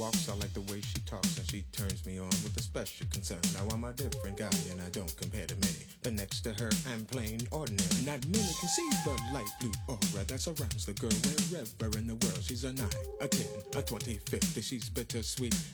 walks, I like the way she talks, and she turns me on with a special concern. Now I'm a different guy, and I don't compare to many. But next to her, I'm plain ordinary. Not many can see the light blue aura that surrounds the girl wherever in the world. She's a 9, a 10, a 20, 50. She's bittersweet